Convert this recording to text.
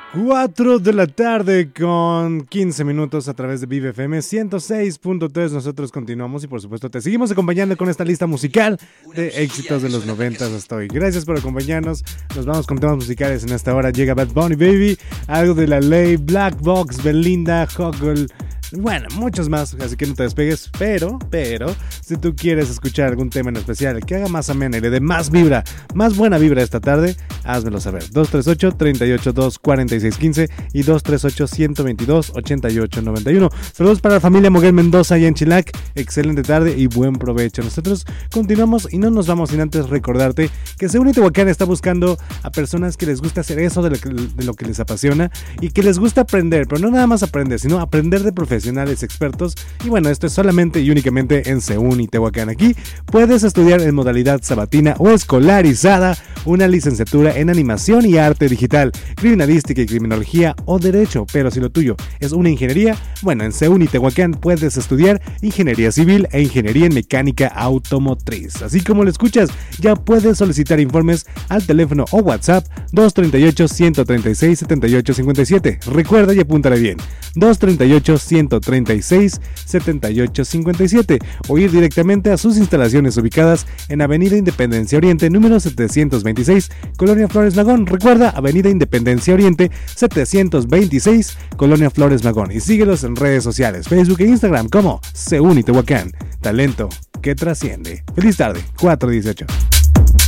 4 de la tarde con 15 minutos a través de Vive FM 106.3. Nosotros continuamos y por supuesto te seguimos acompañando con esta lista musical de éxitos de los 90 hasta hoy. Gracias por acompañarnos. Nos vamos con temas musicales en esta hora. Llega Bad Bunny Baby, algo de La Ley, Black Box, Belinda, Hoggle. Bueno, muchos más, así que no te despegues, pero, si tú quieres escuchar algún tema en especial que haga más amena y le dé más vibra, más buena vibra esta tarde, házmelo saber. 238-382-4615 y 238-122-8891. Saludos para la familia Moguel Mendoza y en Chilac, excelente tarde y buen provecho. Nosotros continuamos y no nos vamos sin antes recordarte que Según Tehuacán está buscando a personas que les gusta hacer eso de lo que les apasiona y que les gusta aprender, pero no nada más aprender, sino aprender de profesionales expertos. Y bueno, esto es solamente y únicamente en Según Tehuacán. Aquí puedes estudiar en modalidad sabatina o escolarizada una licenciatura en animación y arte digital, criminalística y criminología o derecho. Pero si lo tuyo es una ingeniería, bueno, en Según Tehuacán puedes estudiar ingeniería civil e ingeniería en mecánica automotriz. Así como lo escuchas, ya puedes solicitar informes al teléfono o WhatsApp 238-136-7857. Recuerda y apúntale bien, 238-136-7857, o ir directamente a sus instalaciones ubicadas en Avenida Independencia Oriente, número 726, Colonia Flores Magón. Recuerda, Avenida Independencia Oriente, 726, Colonia Flores Magón. Y síguelos en redes sociales, Facebook e Instagram como Según Tehuacán, talento que trasciende. Feliz tarde, 4:18.